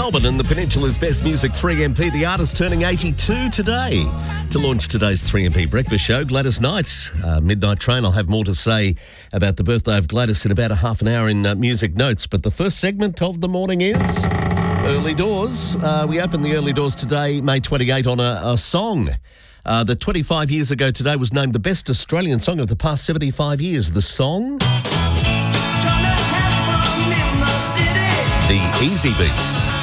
Melbourne and the Peninsula's best music, 3MP. The artist turning 82 today. To launch today's 3MP breakfast show, Gladys Knight, Midnight Train. I'll have more to say about the birthday of Gladys in about a half an hour in Music Notes. But the first segment of the morning is Early Doors. We opened the Early Doors today, May 28, on a song that 25 years ago today was named the best Australian song of the past 75 years. The song? The Easy Beats.